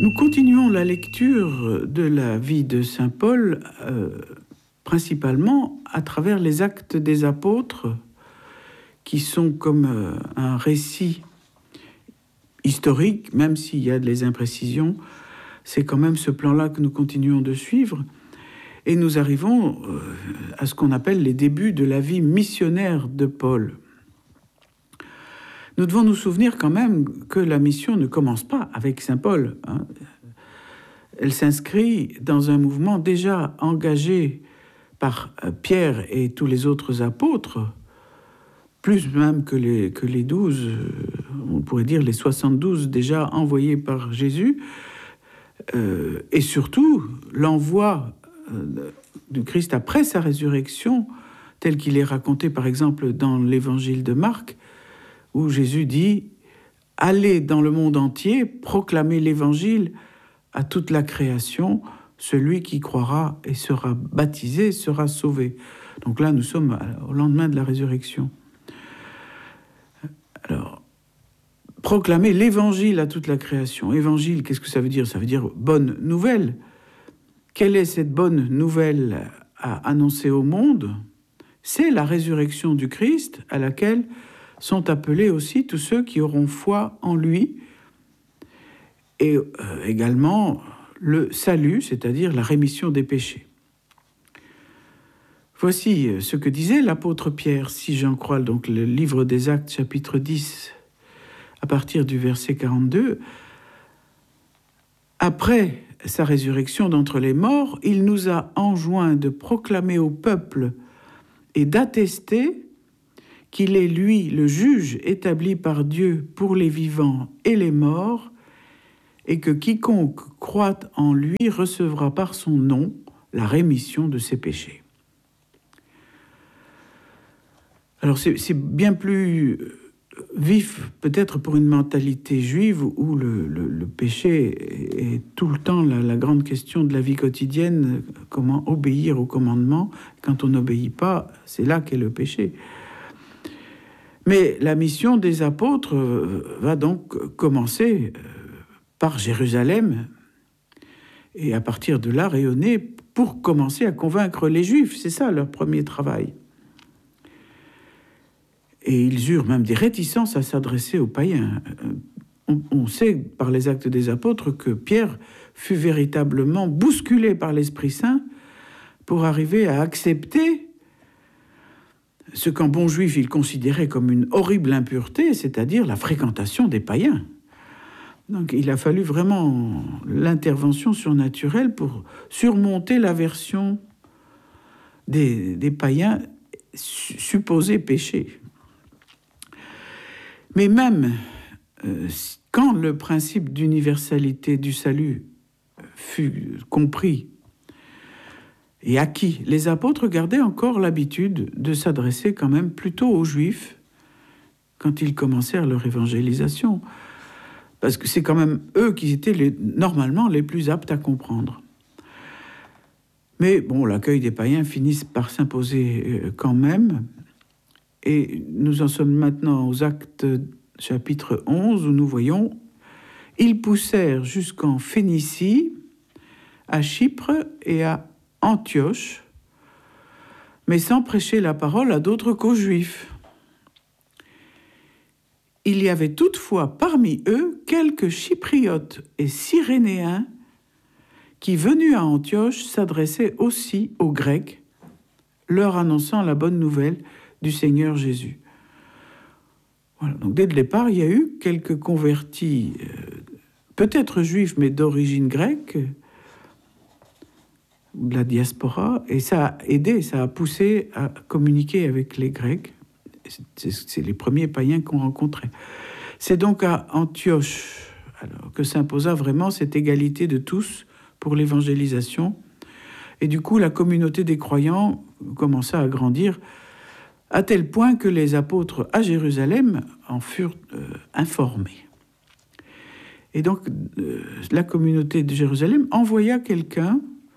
Nous continuons la lecture de la vie de saint Paul, principalement à travers les Actes des Apôtres, qui sont comme un récit historique, même s'il y a des imprécisions. C'est quand même ce plan-là que nous continuons de suivre. Et nous arrivons à ce qu'on appelle les débuts de la vie missionnaire de Paul. Nous devons nous souvenir quand même que la mission ne commence pas avec saint Paul. Elle s'inscrit dans un mouvement déjà engagé par Pierre et tous les autres apôtres, plus même que les 12, on pourrait dire les 72 déjà envoyés par Jésus, et surtout l'envoi du Christ après sa résurrection, tel qu'il est raconté par exemple dans l'évangile de Marc, où Jésus dit « Allez dans le monde entier, proclamez l'évangile à toute la création, celui qui croira et sera baptisé sera sauvé. » Donc là, nous sommes au lendemain de la résurrection. Alors, proclamer l'évangile à toute la création. Évangile, qu'est-ce que ça veut dire ? Ça veut dire bonne nouvelle. Quelle est cette bonne nouvelle à annoncer au monde ? C'est la résurrection du Christ à laquelle sont appelés aussi tous ceux qui auront foi en lui, et également le salut, c'est-à-dire la rémission des péchés. Voici ce que disait l'apôtre Pierre, si j'en crois donc le livre des Actes, chapitre 10, à partir du verset 42. Après sa résurrection d'entre les morts, il nous a enjoint de proclamer au peuple et d'attester qu'il est, lui, le juge établi par Dieu pour les vivants et les morts, et que quiconque croit en lui recevra par son nom la rémission de ses péchés. Alors c'est bien plus vif, peut-être pour une mentalité juive où le péché est tout le temps la grande question de la vie quotidienne, comment obéir au commandement. Quand on n'obéit pas, c'est là qu'est le péché. Mais la mission des apôtres va donc commencer par Jérusalem et à partir de là rayonner pour commencer à convaincre les Juifs. C'est ça leur premier travail. Et ils eurent même des réticences à s'adresser aux païens. On sait par les Actes des Apôtres que Pierre fut véritablement bousculé par l'Esprit Saint pour arriver à accepter ce qu'en bon juif il considérait comme une horrible impureté, c'est-à-dire la fréquentation des païens. Donc il a fallu vraiment l'intervention surnaturelle pour surmonter l'aversion des païens supposés péchés. Mais même quand le principe d'universalité du salut fut compris et acquis, les apôtres gardaient encore l'habitude de s'adresser quand même plutôt aux Juifs quand ils commencèrent leur évangélisation, parce que c'est quand même eux qui étaient normalement les plus aptes à comprendre. Mais bon, l'accueil des païens finit par s'imposer quand même, et nous en sommes maintenant aux Actes chapitre 11, où nous voyons « Ils poussèrent jusqu'en Phénicie, à Chypre et à Antioche, mais sans prêcher la parole à d'autres qu'aux Juifs. Il y avait toutefois parmi eux quelques Chypriotes et Cyrénéens qui, venus à Antioche, s'adressaient aussi aux Grecs, leur annonçant la bonne nouvelle du Seigneur Jésus. » Voilà, donc dès le départ, il y a eu quelques convertis, peut-être juifs, mais d'origine grecque, de la diaspora, et ça a aidé, ça a poussé à communiquer avec les Grecs. C'est les premiers païens qu'on rencontrait. C'est donc à Antioche alors, que s'imposa vraiment cette égalité de tous pour l'évangélisation. Et du coup, la communauté des croyants commença à grandir à tel point que les apôtres à Jérusalem en furent informés. Et donc, la communauté de Jérusalem envoya quelqu'un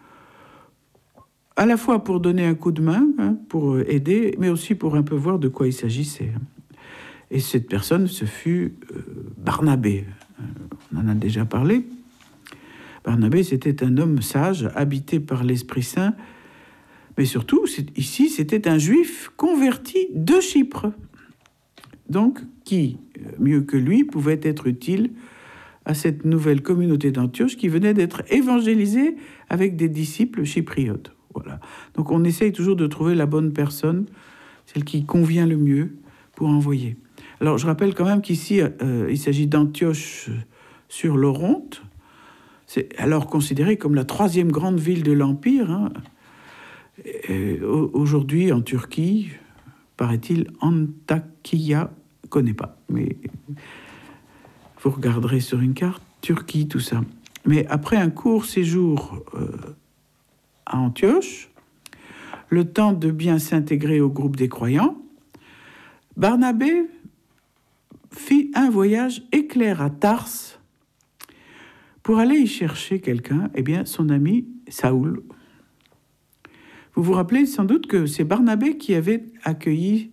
à la fois pour donner un coup de main, pour aider, mais aussi pour un peu voir de quoi il s'agissait. Et cette personne, ce fut Barnabé. On en a déjà parlé. Barnabé, c'était un homme sage, habité par l'Esprit Saint, mais surtout, ici, c'était un juif converti de Chypre. Donc, qui, mieux que lui, pouvait être utile à cette nouvelle communauté d'Antioche qui venait d'être évangélisée avec des disciples chypriotes. Voilà. Donc, on essaye toujours de trouver la bonne personne, celle qui convient le mieux pour envoyer. Alors, je rappelle quand même qu'ici, il s'agit d'Antioche sur l'Oronte. C'est alors considéré comme la 3e grande ville de l'Empire. Hein. Aujourd'hui, en Turquie, paraît-il, Antakya, je ne connais pas, mais vous regarderez sur une carte, Turquie, tout ça. Mais après un court séjour à Antioche, le temps de bien s'intégrer au groupe des croyants, Barnabé fit un voyage éclair à Tarse pour aller y chercher quelqu'un, eh bien son ami Saoul. Vous vous rappelez sans doute que c'est Barnabé qui avait accueilli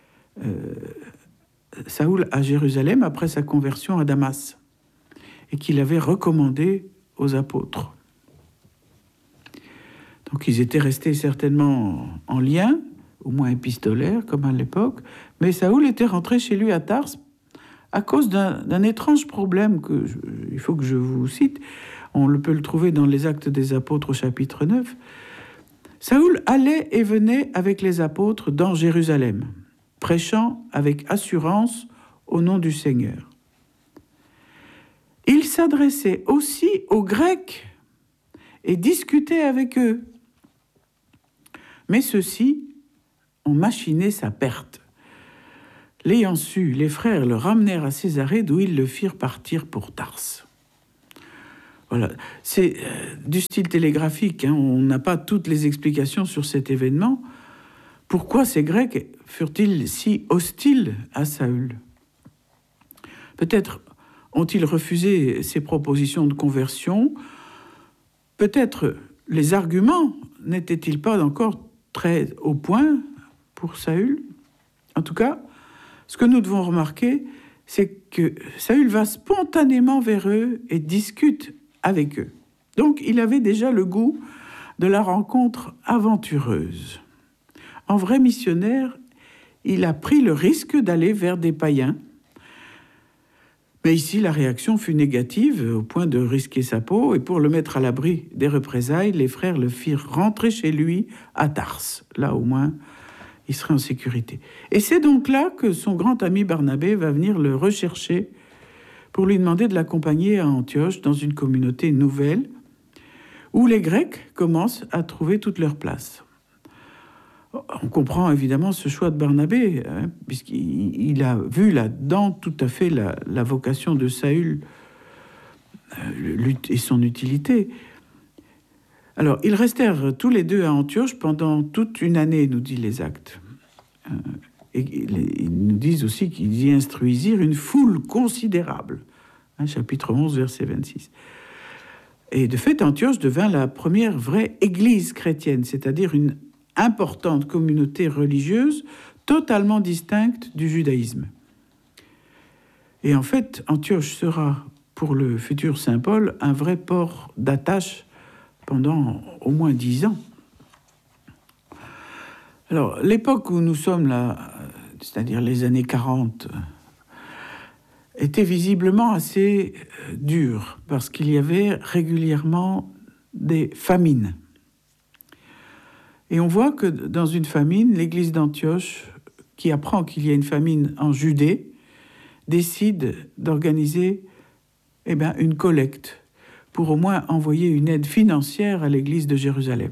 Saoul à Jérusalem après sa conversion à Damas et qu'il avait recommandé aux apôtres. Donc ils étaient restés certainement en lien, au moins épistolaire comme à l'époque, mais Saoul était rentré chez lui à Tarse à cause d'un étrange problème il faut que je vous cite. On peut le trouver dans les Actes des Apôtres au chapitre 9. Saoul allait et venait avec les apôtres dans Jérusalem, prêchant avec assurance au nom du Seigneur. Il s'adressait aussi aux Grecs et discutait avec eux. Mais ceux-ci ont machiné sa perte. L'ayant su, les frères le ramenèrent à Césarée, d'où ils le firent partir pour Tarse. Voilà, c'est du style télégraphique, hein. On n'a pas toutes les explications sur cet événement. Pourquoi ces Grecs furent-ils si hostiles à Saül ? Peut-être ont-ils refusé ses propositions de conversion. Peut-être les arguments n'étaient-ils pas encore très au point pour Saül. En tout cas, ce que nous devons remarquer, c'est que Saül va spontanément vers eux et discute avec eux. Donc, il avait déjà le goût de la rencontre aventureuse. En vrai missionnaire, il a pris le risque d'aller vers des païens. Mais ici, la réaction fut négative, au point de risquer sa peau, et pour le mettre à l'abri des représailles, les frères le firent rentrer chez lui à Tarse. Là, au moins, il serait en sécurité. Et c'est donc là que son grand ami Barnabé va venir le rechercher pour lui demander de l'accompagner à Antioche, dans une communauté nouvelle, où les Grecs commencent à trouver toute leur place. On comprend évidemment ce choix de Barnabé, hein, puisqu'il a vu là-dedans tout à fait la vocation de Saül et son utilité. Alors, ils restèrent tous les deux à Antioche pendant toute une année, nous dit les Actes. Et ils nous disent aussi qu'ils y instruisirent une foule considérable. Hein, chapitre 11, verset 26. Et de fait, Antioche devint la première vraie église chrétienne, c'est-à-dire une importante communauté religieuse totalement distincte du judaïsme. Et en fait, Antioche sera, pour le futur Saint Paul, un vrai port d'attache pendant au moins 10 ans. Alors, l'époque où nous sommes là, c'est-à-dire les années 40, était visiblement assez dure, parce qu'il y avait régulièrement des famines. Et on voit que dans une famine, l'église d'Antioche, qui apprend qu'il y a une famine en Judée, décide d'organiser une collecte pour au moins envoyer une aide financière à l'église de Jérusalem.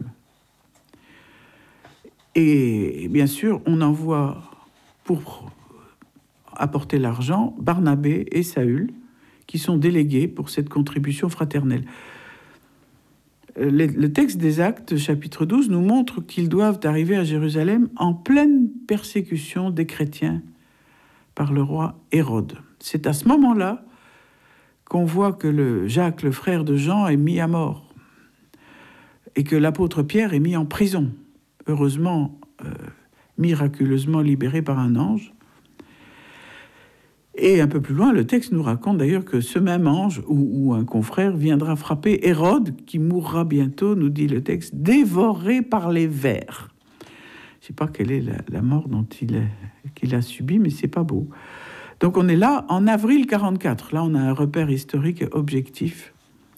Et bien sûr, on envoie pour apporter l'argent Barnabé et Saül, qui sont délégués pour cette contribution fraternelle. Le texte des Actes, chapitre 12, nous montre qu'ils doivent arriver à Jérusalem en pleine persécution des chrétiens par le roi Hérode. C'est à ce moment-là qu'on voit que Jacques, le frère de Jean, est mis à mort et que l'apôtre Pierre est mis en prison, heureusement, miraculeusement libéré par un ange. Et un peu plus loin, le texte nous raconte d'ailleurs que ce même ange ou un confrère viendra frapper Hérode, qui mourra bientôt, nous dit le texte, dévoré par les vers. Je ne sais pas quelle est la mort qu'il a subie, mais c'est pas beau. Donc on est là en avril 44. Là, on a un repère historique objectif.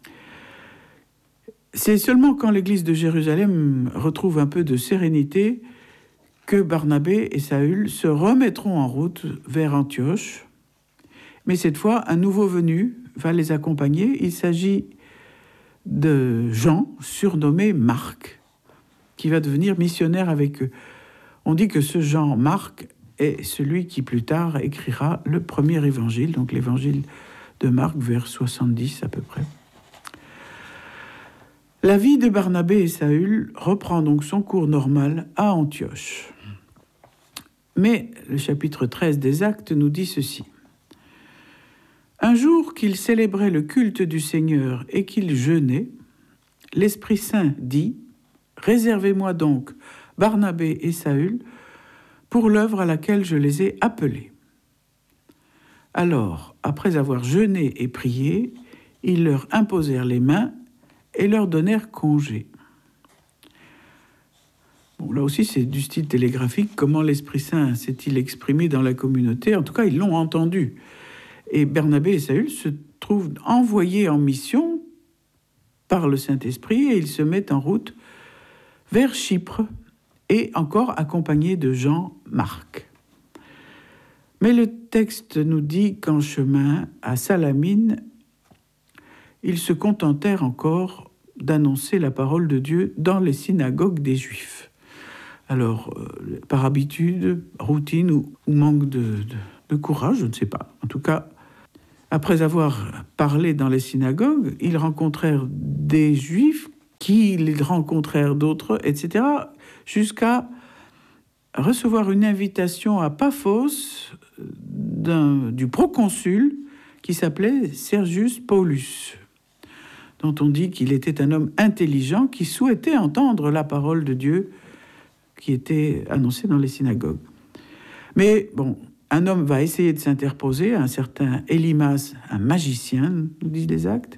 C'est seulement quand l'église de Jérusalem retrouve un peu de sérénité que Barnabé et Saül se remettront en route vers Antioche. Mais cette fois, un nouveau venu va les accompagner. Il s'agit de Jean, surnommé Marc, qui va devenir missionnaire avec eux. On dit que ce Jean Marc est celui qui plus tard écrira le premier évangile, donc l'évangile de Marc vers 70 à peu près. La vie de Barnabé et Saül reprend donc son cours normal à Antioche. Mais le chapitre 13 des Actes nous dit ceci. Un jour qu'ils célébraient le culte du Seigneur et qu'ils jeûnaient, l'Esprit Saint dit « Réservez-moi donc Barnabé et Saül pour l'œuvre à laquelle je les ai appelés. » Alors, après avoir jeûné et prié, ils leur imposèrent les mains et leur donnèrent congé. Bon, là aussi, c'est du style télégraphique. Comment l'Esprit Saint s'est-il exprimé dans la communauté? En tout cas, ils l'ont entendu. Et Barnabé et Saül se trouvent envoyés en mission par le Saint-Esprit et ils se mettent en route vers Chypre et encore accompagnés de Jean Marc. Mais le texte nous dit qu'en chemin à Salamine, ils se contentèrent encore d'annoncer la parole de Dieu dans les synagogues des Juifs. Alors, par habitude, routine ou manque de courage, je ne sais pas. En tout cas, après avoir parlé dans les synagogues, ils rencontrèrent des Juifs qui les rencontrèrent d'autres, etc., jusqu'à recevoir une invitation à Paphos du proconsul qui s'appelait Sergius Paulus, dont on dit qu'il était un homme intelligent qui souhaitait entendre la parole de Dieu qui était annoncée dans les synagogues. Mais bon, un homme va essayer de s'interposer, un certain Élymas, un magicien, nous disent les Actes.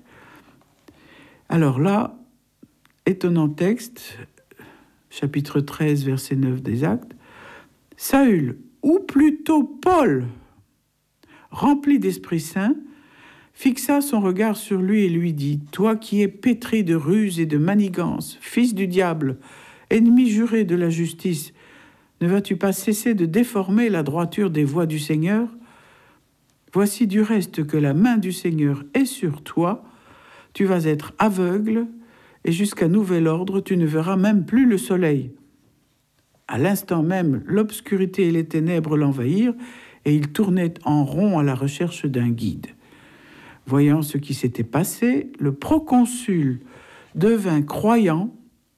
Alors là, étonnant texte, chapitre 13, verset 9 des Actes, Saül, ou plutôt Paul, rempli d'Esprit Saint, fixa son regard sur lui et lui dit « Toi qui es pétri de ruse et de manigance, fils du diable, ennemi juré de la justice, ne vas-tu pas cesser de déformer la droiture des voies du Seigneur? Voici du reste que la main du Seigneur est sur toi, tu vas être aveugle, et jusqu'à nouvel ordre, tu ne verras même plus le soleil. » À l'instant même, l'obscurité et les ténèbres l'envahirent, et il tournait en rond à la recherche d'un guide. Voyant ce qui s'était passé, le proconsul devint croyant,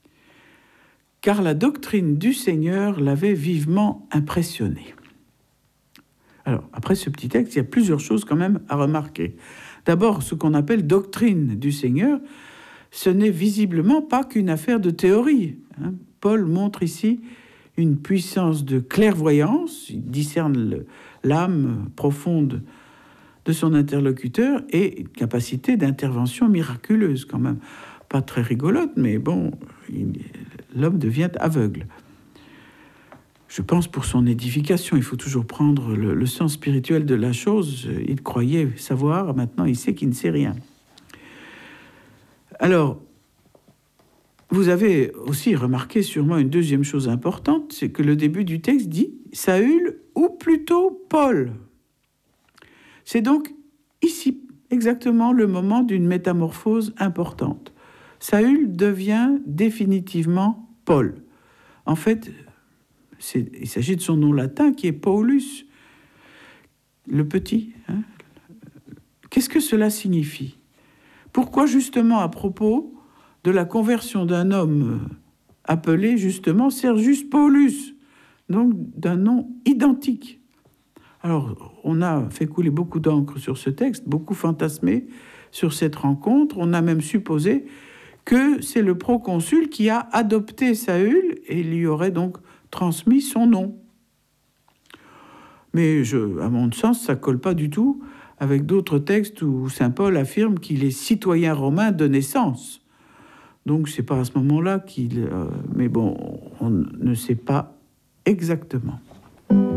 car la doctrine du Seigneur l'avait vivement impressionné. Alors, après ce petit texte, il y a plusieurs choses quand même à remarquer. D'abord, ce qu'on appelle doctrine du Seigneur, ce n'est visiblement pas qu'une affaire de théorie. Paul montre ici une puissance de clairvoyance, il discerne l'âme profonde de son interlocuteur et une capacité d'intervention miraculeuse quand même. Pas très rigolote, mais bon, l'homme devient aveugle. Je pense pour son édification, il faut toujours prendre le sens spirituel de la chose. Il croyait savoir, maintenant il sait qu'il ne sait rien. Alors, vous avez aussi remarqué sûrement une deuxième chose importante, c'est que le début du texte dit « Saül » ou plutôt « Paul ». C'est donc ici exactement le moment d'une métamorphose importante. Saül devient définitivement Paul. En fait, il s'agit de son nom latin qui est Paulus, le petit. Qu'est-ce que cela signifie? Pourquoi justement à propos de la conversion d'un homme appelé justement Sergius Paulus, donc d'un nom identique? Alors, on a fait couler beaucoup d'encre sur ce texte, beaucoup fantasmé sur cette rencontre. On a même supposé que c'est le proconsul qui a adopté Saül et lui aurait donc transmis son nom. Mais à mon sens, ça colle pas du tout avec d'autres textes où saint Paul affirme qu'il est citoyen romain de naissance. Donc c'est pas à ce moment-là qu'il... mais bon, on ne sait pas exactement.